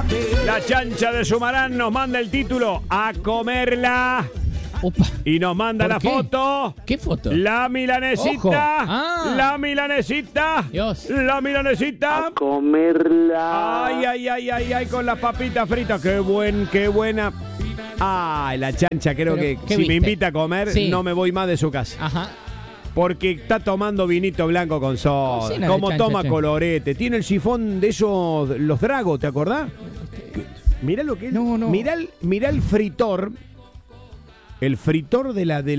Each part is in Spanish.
La chancha de Sumarán nos manda el título A comerla. Opa. Y nos manda ¿Por la qué? foto. ¿Qué foto? La milanesita. Ojo. Ah. La milanesita. Dios. La milanesita. A comerla. Ay, con las papitas fritas. Qué buena. Ay, la chancha, creo Pero, que ¿qué si viste? me invita a comer, Sí. no me voy más de su casa. Ajá. Porque está tomando vinito blanco con soda. Cocina de Como chancha, toma che. colorete. Tiene el sifón de esos, los Dragos, ¿te acordás? Mirá lo que es. No. Mirá el fritor. El fritor de la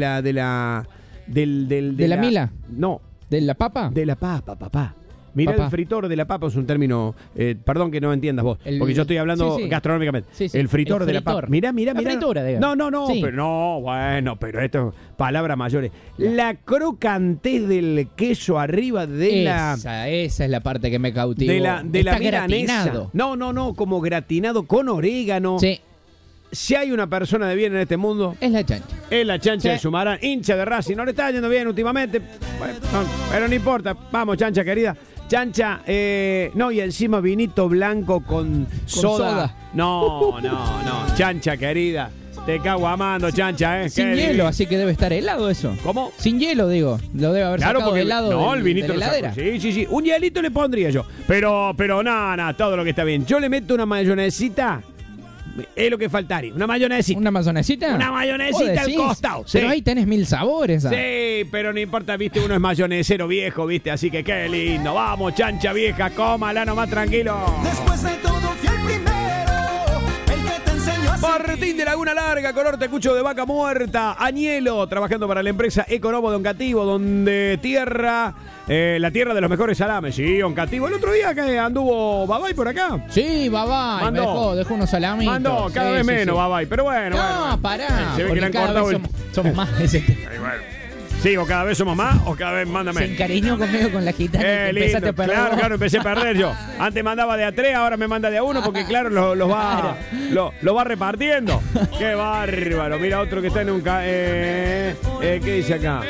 mila? No, ¿De la papa? de la papa, papá. Mirá Papá. el fritor de la papa, es un término, perdón que no entiendas vos, El- porque yo estoy hablando sí, sí. gastronómicamente. Sí, sí. El fritor El de la papa. fritor. Mirá. La fritura, digamos. No, Sí. pero no, bueno, pero esto es palabras mayores. La crocantez del queso arriba de Esa es la parte que me cautivó. de la Está milanesa. gratinado. No, como gratinado con orégano. Sí, Si hay una persona de bien en este mundo, es la chancha. es la chancha Sí. de Sumarán, hincha de Racing. No le está yendo bien últimamente, bueno, pero no importa. Vamos, chancha querida. Chancha, no, y encima vinito blanco con soda. No, chancha querida. Te cago amando, chancha, Sin Qué hielo, divino. así que debe estar helado eso. ¿Cómo? Sin hielo, digo. Lo debe haber sacado de helado no, del- el vinito de la lo saco. heladera. Sí. Un hielito le pondría yo. Pero nada, todo lo que está bien. Yo le meto una mayonesita. Es lo que faltaría. Una mayonesita. ¿Una mayonesita? Una mayonesita ¿Vos al decís? costado, sí. Pero ahí tenés 1000 sabores. ¿Ah? Sí, pero no importa, viste, uno es mayonesero viejo, viste, así que qué lindo. Vamos, chancha vieja, cómala nomás tranquilo. Después de todo fui el primero, el que te enseñó a Martín de Laguna Larga, color tecucho de vaca muerta. Añelo, trabajando para la empresa Economo de Oncativo, donde la tierra de los mejores salames. Sí, Oncativo. El otro día que anduvo Babay por acá. Sí, babá. Mandó. Dejó unos salamitos. Mandó cada Sí, vez sí, menos sí. Babay, pero bueno. No, pará. Se ve que porque le han cada cortado vez el... somos más. Ay, bueno. Sí, o cada vez somos más o cada vez manda Se menos. encariñó conmigo con la gitana y te empezaste a perder. vos. Claro, empecé a perder yo. Antes mandaba de a 3, ahora me manda de a 1 porque claro, lo va repartiendo. Qué bárbaro. Mira otro que está en un... ¿qué dice acá?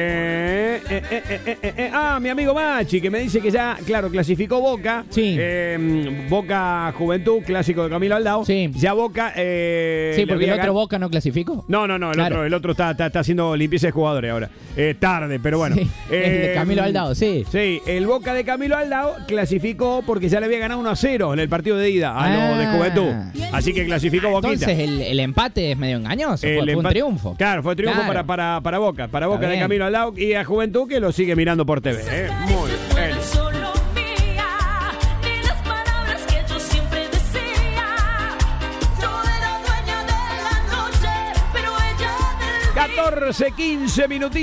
Mi amigo Machi, que me dice que ya, claro, clasificó Boca. Sí. Boca Juventud, clásico de Camilo Aldao. Sí. Ya Boca... Sí, le porque el había otro Boca no clasificó. No, Claro. el otro está haciendo limpieza de jugadores ahora. Tarde, pero bueno. Sí, el de Camilo Aldao, sí. Sí, el Boca de Camilo Aldao clasificó porque ya le había ganado 1-0 en el partido de ida a lo de Juventud. Así que clasificó Boquita. Entonces el empate es medio engañoso. Fue un empate- triunfo. Claro, fue triunfo Claro. para Boca. Para Boca de bien. Camilo Aldao y a Juventud que lo sigue mirando por TV. Muy bien. Solo mía, de las palabras que yo siempre decía. Yo era dueña de la noche, pero ella del día. 14, 15 minutitos.